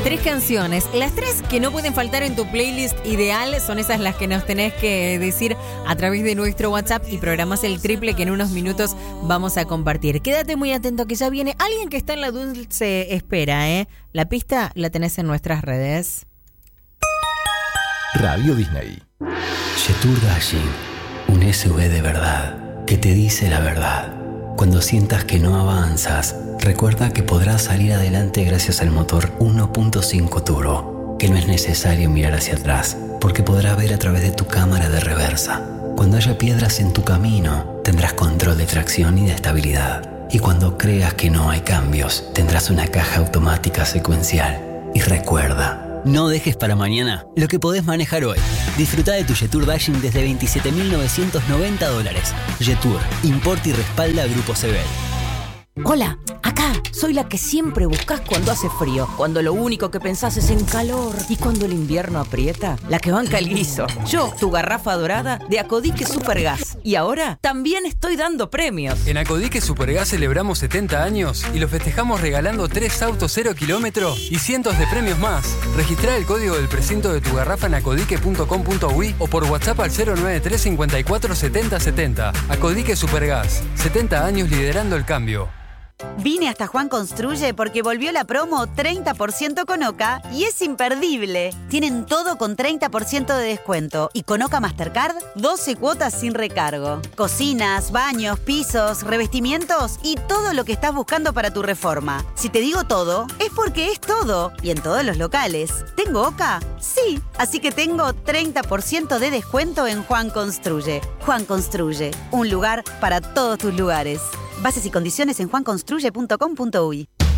3 canciones. Las 3 que no pueden faltar en tu playlist ideal son esas las que nos tenés que decir a través de nuestro WhatsApp y programás el triple que en unos minutos vamos a compartir. Quédate muy atento que ya viene alguien que está en la dulce espera, ¿eh? La pista la tenés en nuestras redes. Radio Disney. Jetur Dashing, un SUV de verdad, que te dice la verdad. Cuando sientas que no avanzas, recuerda que podrás salir adelante gracias al motor 1.5 turbo, que no es necesario mirar hacia atrás, porque podrás ver a través de tu cámara de reversa. Cuando haya piedras en tu camino, tendrás control de tracción y de estabilidad. Y cuando creas que no hay cambios, tendrás una caja automática secuencial. Y recuerda, no dejes para mañana lo que podés manejar hoy. Disfruta de tu Jetur Dashing desde $27.990. Jetur, importa y respalda a Grupo Sebel. Hola, acá soy la que siempre buscas cuando hace frío, cuando lo único que pensás es en calor y cuando el invierno aprieta, la que banca el guiso. Yo, tu garrafa dorada de Acodique Supergas. Y ahora también estoy dando premios. En Acodique Supergas celebramos 70 años y lo festejamos regalando 3 autos 0 kilómetro y cientos de premios más. Registrá el código del precinto de tu garrafa en acodique.com.uy o por WhatsApp al 093 54 70 70. Acodique Supergas, 70 años liderando el cambio. Vine hasta Juan Construye porque volvió la promo 30% con Oca y es imperdible. Tienen todo con 30% de descuento y con Oca Mastercard 12 cuotas sin recargo. Cocinas, baños, pisos, revestimientos y todo lo que estás buscando para tu reforma. Si te digo todo, es porque es todo y en todos los locales. ¿Tengo Oca? Sí, así que tengo 30% de descuento en Juan Construye. Juan Construye, un lugar para todos tus lugares. Bases y condiciones en juanconstruye.com.uy.